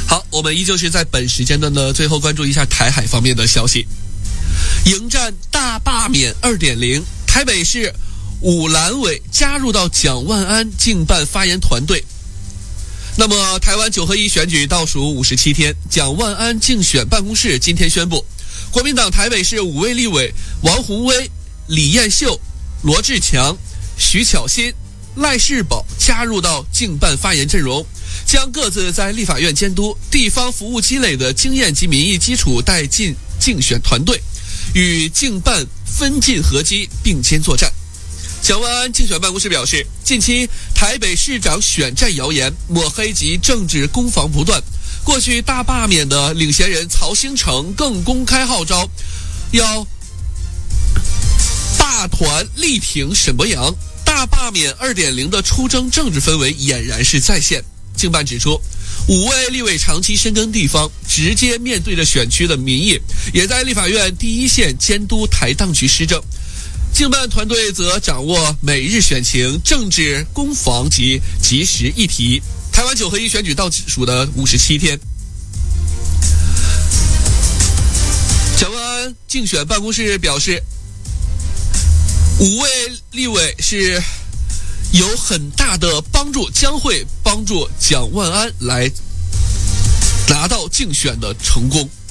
好，我们依旧是在本时间段的最后关注一下台海方面的消息。迎战大罢免 2.0， 台北市五蓝委加入到蒋万安竞办发言团队。那么台湾9合1选举倒数57天，蒋万安竞选办公室今天宣布，国民党台北市5位立委王宏威、李彦秀、罗志强、徐巧芯、赖世宝加入到竞办发言阵容，将各自在立法院监督地方服务积累的经验及民意基础带进竞选团队，与竞办分进合击，并肩作战。蒋万安竞选办公室表示，近期台北市长选战谣言、抹黑及政治攻防不断，过去大罢免的领衔人曹兴诚更公开号召要罢团力挺沈伯洋，大罢免 2.0 的出征政治氛围俨然是再现。竞办指出，5位立委长期深耕地方，直接面对着选区的民意，也在立法院第一线监督台当局施政。竞办团队则掌握每日选情、政治攻防及即时议题。台湾9合1选举倒数的57天，蒋万安竞选办公室表示，5位立委是有很大的帮助，将会帮助蒋万安来拿到竞选的成功。